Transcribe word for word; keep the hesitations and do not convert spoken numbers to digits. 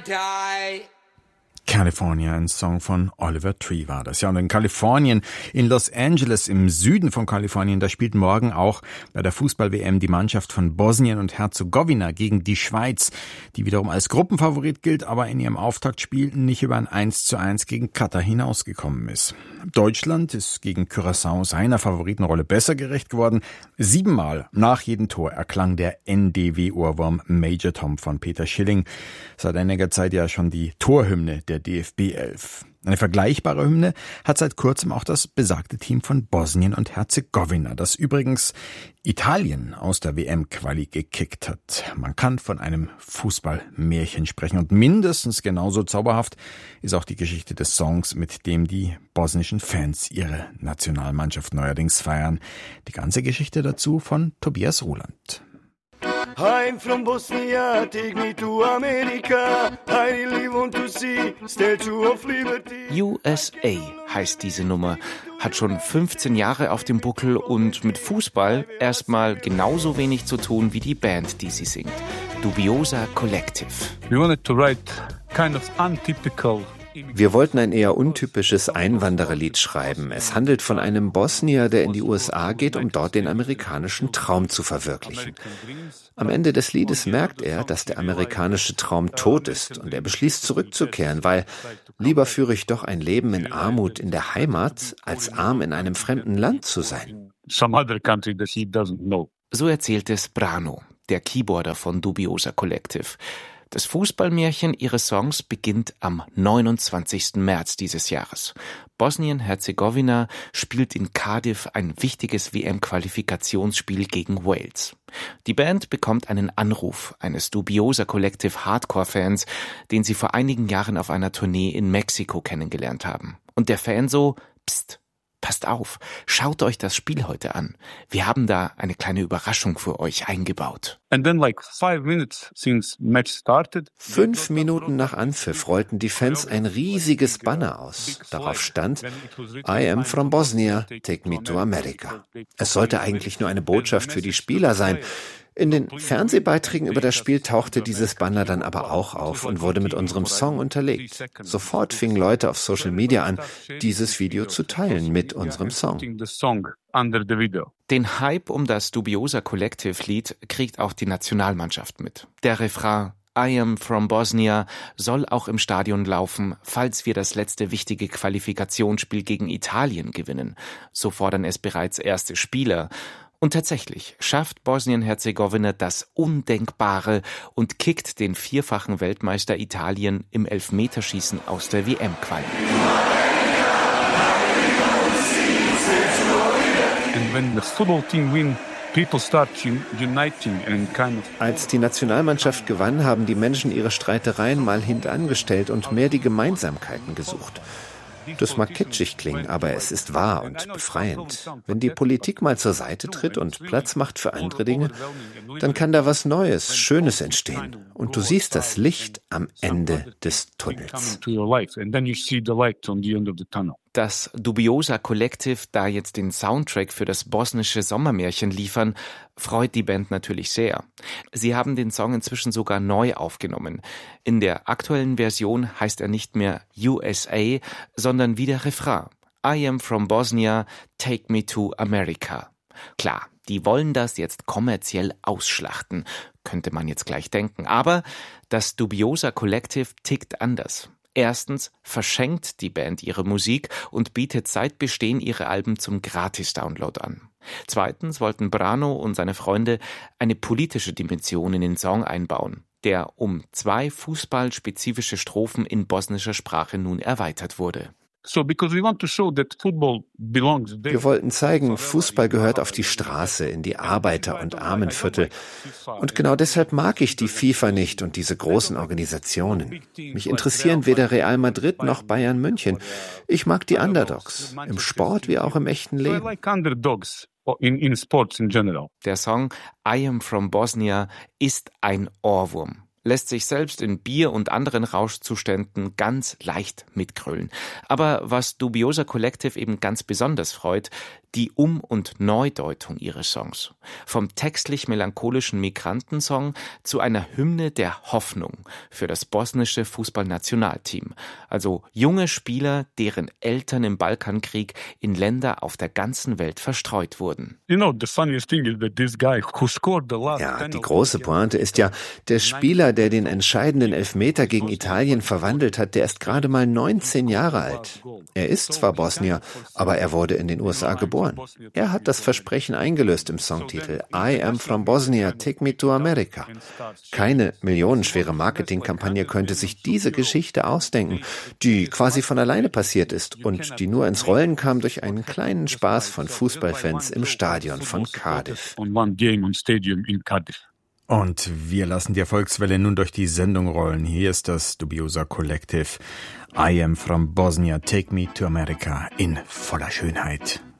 die. California, ein Song von Oliver Tree war das. Ja, und in Kalifornien, in Los Angeles, im Süden von Kalifornien, da spielt morgen auch bei der Fußball-W M die Mannschaft von Bosnien und Herzegowina gegen die Schweiz, die wiederum als Gruppenfavorit gilt, aber in ihrem Auftaktspiel nicht über ein eins zu eins gegen Katar hinausgekommen ist. Deutschland ist gegen Curaçao seiner Favoritenrolle besser gerecht geworden. Siebenmal nach jedem Tor erklang der N D W-Ohrwurm Major Tom von Peter Schilling. Seit einiger Zeit ja schon die Torhymne der D F B elf. Eine vergleichbare Hymne hat seit kurzem auch das besagte Team von Bosnien und Herzegowina, das übrigens Italien aus der W M-Quali gekickt hat. Man kann von einem Fußballmärchen sprechen und mindestens genauso zauberhaft ist auch die Geschichte des Songs, mit dem die bosnischen Fans ihre Nationalmannschaft neuerdings feiern. Die ganze Geschichte dazu von Tobias Ruland. I'm from Bosnia, take me to America. I really want to see Statue of Liberty. U S A heißt diese Nummer, hat schon fünfzehn Jahre auf dem Buckel und mit Fußball erstmal genauso wenig zu tun wie die Band, die sie singt. Dubiosa Collective. We wanted to write kind of untypical. Wir wollten ein eher untypisches Einwandererlied schreiben. Es handelt von einem Bosnier, der in die U S A geht, um dort den amerikanischen Traum zu verwirklichen. Am Ende des Liedes merkt er, dass der amerikanische Traum tot ist und er beschließt zurückzukehren, weil lieber führe ich doch ein Leben in Armut in der Heimat, als arm in einem fremden Land zu sein. So erzählt es Brano, der Keyboarder von Dubiosa Collective. Das Fußballmärchen ihres Songs beginnt am neunundzwanzigsten März dieses Jahres. Bosnien-Herzegowina spielt in Cardiff ein wichtiges W M-Qualifikationsspiel gegen Wales. Die Band bekommt einen Anruf eines Dubiosa Collective Hardcore-Fans, den sie vor einigen Jahren auf einer Tournee in Mexiko kennengelernt haben. Und der Fan so, pst, passt auf, schaut euch das Spiel heute an. Wir haben da eine kleine Überraschung für euch eingebaut. And then like five minutes since match started. Fünf Minuten nach Anpfiff rollten die Fans ein riesiges Banner aus. Darauf stand, I am from Bosnia, take me to America. Es sollte eigentlich nur eine Botschaft für die Spieler sein. In den Fernsehbeiträgen über das Spiel tauchte dieses Banner dann aber auch auf und wurde mit unserem Song unterlegt. Sofort fingen Leute auf Social Media an, dieses Video zu teilen mit unserem Song. Den Hype um das Dubiosa Collective-Lied kriegt auch die Nationalmannschaft mit. Der Refrain I am from Bosnia soll auch im Stadion laufen, falls wir das letzte wichtige Qualifikationsspiel gegen Italien gewinnen. So fordern es bereits erste Spieler. Und tatsächlich schafft Bosnien-Herzegowina das Undenkbare und kickt den vierfachen Weltmeister Italien im Elfmeterschießen aus der W M-Quali. Als die Nationalmannschaft gewann, haben die Menschen ihre Streitereien mal hintangestellt und mehr die Gemeinsamkeiten gesucht. Das mag kitschig klingen, aber es ist wahr und befreiend. Wenn die Politik mal zur Seite tritt und Platz macht für andere Dinge, dann kann da was Neues, Schönes entstehen. Und du siehst das Licht am Ende des Tunnels. Dass Dubiosa Collective da jetzt den Soundtrack für das bosnische Sommermärchen liefern, freut die Band natürlich sehr. Sie haben den Song inzwischen sogar neu aufgenommen. In der aktuellen Version heißt er nicht mehr U S A, sondern wie der Refrain. I am from Bosnia, take me to America. Klar, die wollen das jetzt kommerziell ausschlachten, könnte man jetzt gleich denken. Aber das Dubiosa Collective tickt anders. Erstens verschenkt die Band ihre Musik und bietet seit Bestehen ihre Alben zum Gratis-Download an. Zweitens wollten Brano und seine Freunde eine politische Dimension in den Song einbauen, der um zwei fußballspezifische Strophen in bosnischer Sprache nun erweitert wurde. Wir wollten zeigen, Fußball gehört auf die Straße, in die Arbeiter- und Armenviertel. Und genau deshalb mag ich die FIFA nicht und diese großen Organisationen. Mich interessieren weder Real Madrid noch Bayern München. Ich mag die Underdogs, im Sport wie auch im echten Leben. Der Song I am from Bosnia ist ein Ohrwurm. Lässt sich selbst in Bier und anderen Rauschzuständen ganz leicht mitgrölen. Aber was Dubiosa Collective eben ganz besonders freut, die Um- und Neudeutung ihres Songs. Vom textlich melancholischen Migrantensong zu einer Hymne der Hoffnung für das bosnische Fußballnationalteam. Also junge Spieler, deren Eltern im Balkankrieg in Länder auf der ganzen Welt verstreut wurden. Ja, die große Pointe ist ja, der Spieler, der den entscheidenden Elfmeter gegen Italien verwandelt hat, der ist gerade mal neunzehn Jahre alt. Er ist zwar Bosnier, aber er wurde in den U S A geboren. Er hat das Versprechen eingelöst im Songtitel I am from Bosnia, take me to America. Keine millionenschwere Marketingkampagne könnte sich diese Geschichte ausdenken, die quasi von alleine passiert ist und die nur ins Rollen kam durch einen kleinen Spaß von Fußballfans im Stadion von Cardiff. Und wir lassen die Erfolgswelle nun durch die Sendung rollen. Hier ist das Dubiosa Collective. I am from Bosnia, take me to America in voller Schönheit.